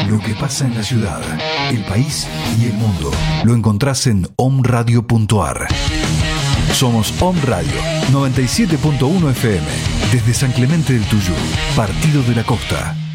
Lo que pasa en la ciudad, el país y el mundo lo encontrás en omradio.ar. Somos Om Radio 97.1 FM desde San Clemente del Tuyú, Partido de la Costa.